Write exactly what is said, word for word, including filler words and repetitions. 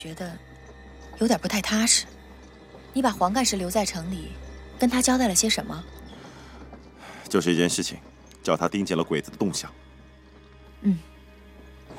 觉得有点不太踏实。你把黄干事留在城里，跟他交代了些什么？ 就是一件事情，叫他盯紧了鬼子的动向。 嗯。